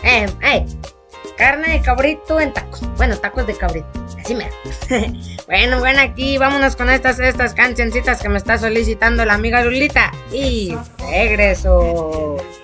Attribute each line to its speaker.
Speaker 1: Carne de cabrito en tacos. Bueno, tacos de cabrito. Así me. Bueno, aquí vámonos con estas cancioncitas que me está solicitando la amiga Lulita. Y regreso.